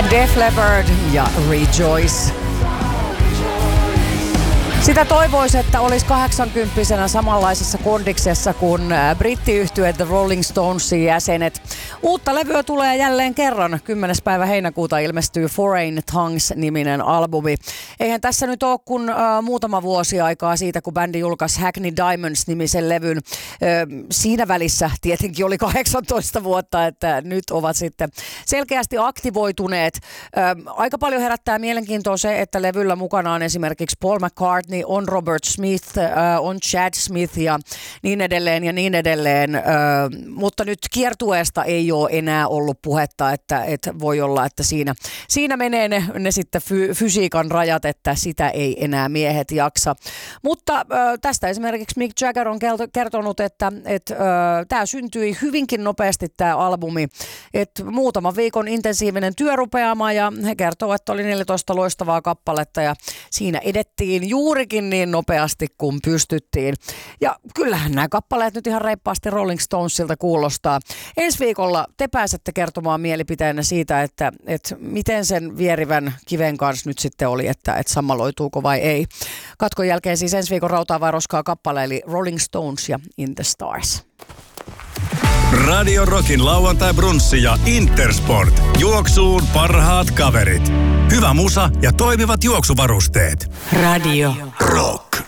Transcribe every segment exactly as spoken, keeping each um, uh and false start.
Def Leppard ja Rejoice. Sitä toivoisi, että olisi kahdeksankymppisenä samanlaisessa kondiksessa kuin brittiyhtye The Rolling Stonesin jäsenet. Uutta levyä tulee jälleen kerran. kymmenes päivä heinäkuuta ilmestyy Foreign Tongues-niminen albumi. Eihän tässä nyt ole kuin äh, muutama vuosi aikaa siitä, kun bändi julkaisi Hackney Diamonds-nimisen levyn. Äh, siinä välissä tietenkin oli kahdeksantoista vuotta, että nyt ovat sitten selkeästi aktivoituneet. Äh, aika paljon herättää mielenkiintoa se, että levyllä mukana on esimerkiksi Paul McCartney, on Robert Smith, äh, on Chad Smith ja niin edelleen ja niin edelleen. Äh, mutta nyt kiertueesta ei ole enää ollut puhetta, että, että voi olla, että siinä, siinä menee ne, ne sitten fy, fysiikan rajat, että sitä ei enää miehet jaksa. Mutta äh, tästä esimerkiksi Mick Jagger on kertonut, että, että äh, tämä syntyi hyvinkin nopeasti tämä albumi. Että muutaman viikon intensiivinen työrupeama ja he kertoo, että oli neljätoista loistavaa kappaletta ja siinä edettiin juurikin niin nopeasti kuin pystyttiin. Ja kyllähän nämä kappaleet nyt ihan reippaasti Rolling Stonesilta kuulostaa. Ensi viikolla te pääsette kertomaan mielipiteenä siitä, että, että miten sen vierivän kiven kanssa nyt sitten oli, että, että sammaloituuko vai ei. Katkon jälkeen siis ensi viikon Rautaa vai roskaa kappale, eli Rolling Stones ja In the Stars. Radio Rockin lauantai-brunssi ja Intersport. Juoksuun parhaat kaverit. Hyvä musa ja toimivat juoksuvarusteet. Radio Rock.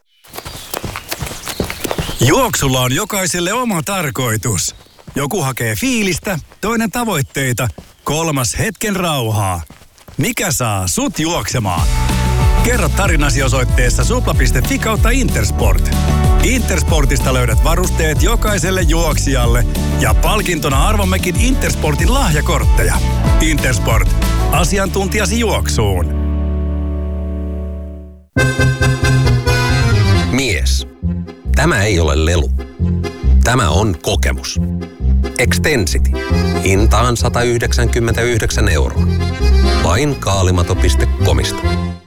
Juoksulla on jokaiselle oma tarkoitus. Joku hakee fiilistä, toinen tavoitteita, kolmas hetken rauhaa. Mikä saa sut juoksemaan? Kerro tarinasi osoitteessa supla piste fi kautta Intersport. Intersportista löydät varusteet jokaiselle juoksijalle ja palkintona arvommekin Intersportin lahjakortteja. Intersport. Asiantuntijasi juoksuun. Mies. Tämä ei ole lelu. Tämä on kokemus. Extensity. Hintaan sata yhdeksänkymmentäyhdeksän euroa. Vain kaalimato piste comista.